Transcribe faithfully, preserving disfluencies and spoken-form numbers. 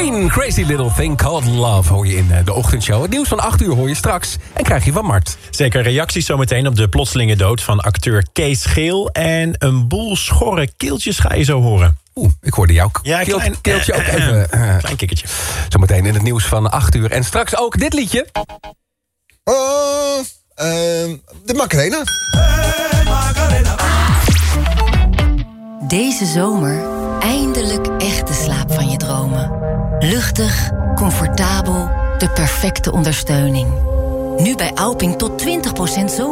Queen, Crazy Little Thing Called Love hoor je in de ochtendshow. Het nieuws van acht uur hoor je straks en krijg je van Mart. Zeker reacties zometeen op de plotselinge dood van acteur Kees Geel. En een boel schorre keeltjes ga je zo horen. Oeh, ik hoorde jouw ja, keel, klein, keeltje ook even. Uh, klein kikkertje. Zometeen in het nieuws van acht uur. En straks ook dit liedje. Oh, uh, de Macarena. Hey, Macarena. Deze zomer eindelijk echte slaap van je dromen. Luchtig, comfortabel, de perfecte ondersteuning. Nu bij Alping tot twintig procent zomer.